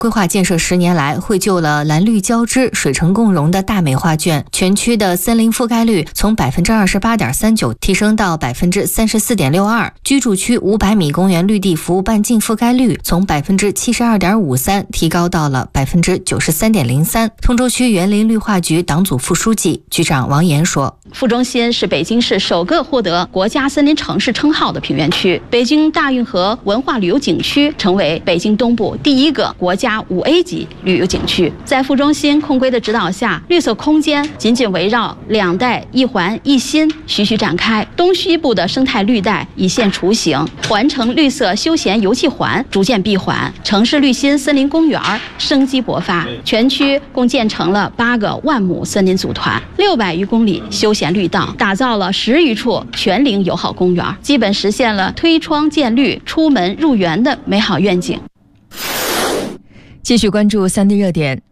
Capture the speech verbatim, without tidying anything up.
规划建设十年来，绘就了蓝绿交织、水城共融的大美画卷。全区的森林覆盖率从百分之二十八点三九提升到百分之三十四点六二，居住区五百米公园绿地服务半径覆盖率从百分之七十二点五三提高到了百分之九十三点零三。通州区园林绿化局党组副书记、局长王岩说：“ 副中心是北京市首个获得国家森林城市称号的平原区，北京大运河文化旅游景区成为北京东部第一个国家五 A 级旅游景区。在副中心控规的指导下，绿色空间紧紧围绕两带一环一心徐徐展开，东西部的生态绿带已现雏形，环城绿色休闲游憩环逐渐闭环，城市绿心森林公园生机勃发。全区共建成了八个万亩森林组团，六百余公里休闲绿道，打造了十余处全龄友好公园，基本实现了推窗见绿、出门入园的美好愿景。” 继续关注三地热点。